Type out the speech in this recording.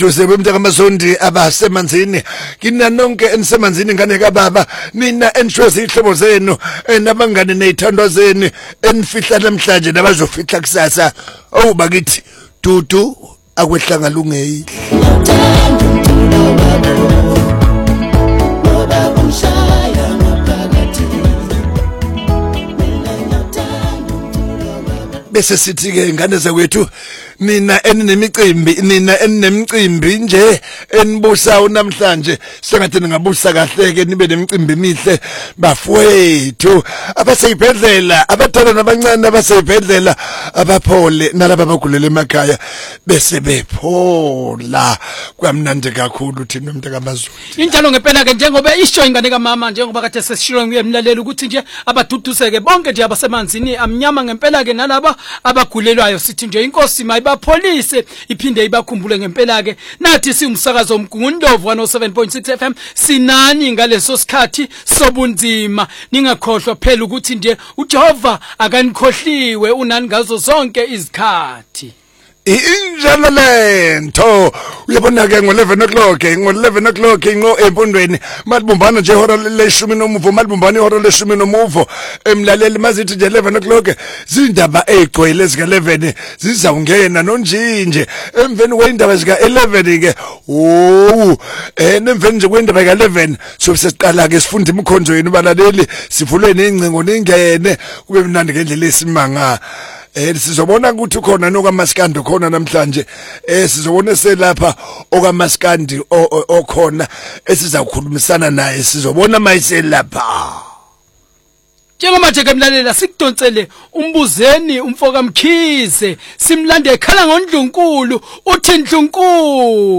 Dusebe mntaka masondi abasemanzini kina nonke enisemanzini ngane kababa nina enishweza ihlobo zenu nabangane nezithandwa zenu enifihla namhlanje nabazofihla kusasa bakithi dudu akwehlanga lungeyile bese sithi ke ingane zakwethu nina enemicimbi nje enibusa namhlanje sengathi ningabusa kahle ke nibe nemicimbi emihle bafowethu abaseyibhedlela abathana nabancane abaseyibhedlela abaphole nalabo abagulele emakhaya bese bephola kwamnandi kakhulu thina umuntu kaMazulu injalo ngempela ke njengoba isho ingane kaMama njengoba kade sesishilo nguyemlalela ukuthi nje abaduduseke bonke nje abasemanzini amnyama ngempela ke nalabo abagulelwayo sithi nje inkosi mayibapholise iphinde ibakhumbule ngempela ke nathi siumsakazo omgundovu 107.6 FM sinani ngaleso sikhathi sobunzima ningakhohlwa phela ukuthi nje uJehova akanikhohliwe unani ngazo zonke izikhathi injalo lento uyabona ke ngo11 o'clock ingo empondweni malibumbana nje ihora leshumi nomuvo malibumbana ihora leshumi nomuvo emlaleli mazithi nje 11 o'clock zindaba egcwele zika 11 zizawungena nonjinje emveni kwendaba zika 11 ke emveni nje kwendaba ka 11 so sesiqala ke sifunda imkhonzo yenu balaleli sivulwe nezingcingo ningene kube mnandi ngendlela esimanga sizobona ukuthi khona nokaMaskandi khona namhlanje sizobona selapha okaMaskandi okhona esizakhulumisana naye sizobona mayiselapha njengoba nje kemlalela sikudonsele umbuzeni umfoka Mkhize simlande ekhala ngoNdlunkulu uthi Ndlunkulu